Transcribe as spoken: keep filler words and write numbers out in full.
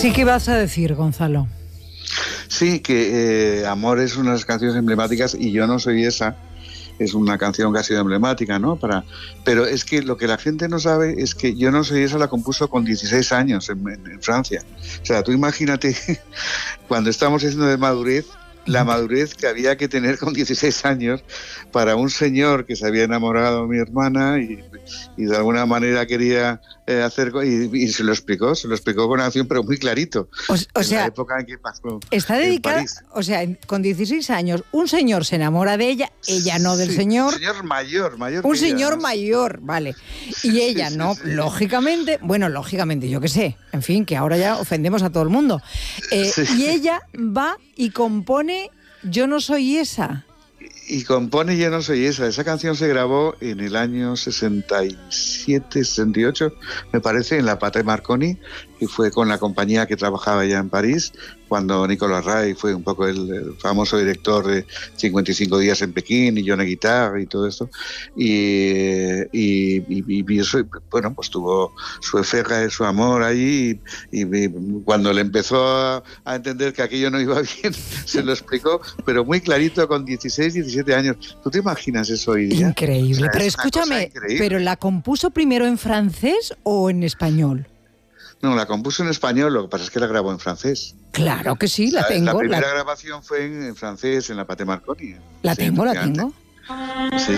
Sí, ¿qué vas a decir, Gonzalo? Sí, que eh, Amor es una de las canciones emblemáticas y Yo no soy esa. Es una canción que ha sido emblemática, ¿no? Para, pero es que lo que la gente no sabe es que Yo no soy esa la compuso con dieciséis años en, en, en Francia. O sea, tú imagínate, cuando estamos diciendo de madurez, la madurez que había que tener con dieciséis años para un señor que se había enamorado de mi hermana y, y de alguna manera quería eh, hacer... Y, y se lo explicó, se lo explicó con una canción, pero muy clarito. O, o en sea, la época en que pasó está dedicada... en París. O sea, con dieciséis años, un señor se enamora de ella, ella no del sí, señor... Un señor mayor, mayor Un que señor ella, ¿no? mayor, vale. Y ella sí, sí, no, sí. lógicamente... Bueno, lógicamente, yo qué sé. En fin, que ahora ya ofendemos a todo el mundo. Eh, Sí. Y ella va y compone Yo no soy esa. Y compone Yo no soy esa. Esa canción se grabó en el año sesenta y siete, sesenta y ocho, me parece, en la Pathé Marconi, y fue con la compañía que trabajaba ya en París, cuando Nicolas Ray fue un poco el, el famoso director de cincuenta y cinco días en Pekín y Johnny Guitar y todo esto. Y, y, y, y eso, bueno, pues tuvo su efega, su amor ahí, y, y cuando le empezó a, a entender que aquello no iba bien, se lo explicó, pero muy clarito, con dieciséis, diecisiete años. ¿Tú te imaginas eso hoy día? Increíble. O sea, Pero es una cosa escúchame, increíble. ¿pero la compuso primero en francés o en español? No, la compuso en español, lo que pasa es que la grabó en francés. Claro que sí, O sea, la tengo. La primera La, grabación fue en, en francés, en la Pathé Marconi. la Sí, tengo, la efectivamente. tengo. Sí,